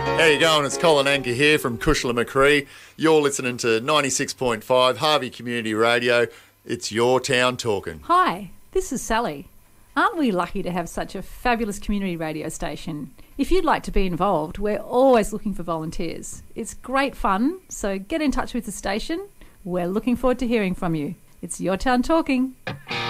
How you going? It's Colin Anker here from Cushla Macquarie. You're listening to 96.5 Harvey Community Radio. It's your town talking. Hi, this is Sally. Aren't we lucky to have such a fabulous community radio station? If you'd like to be involved, we're always looking for volunteers. It's great fun, so get in touch with the station. We're looking forward to hearing from you. It's your town talking.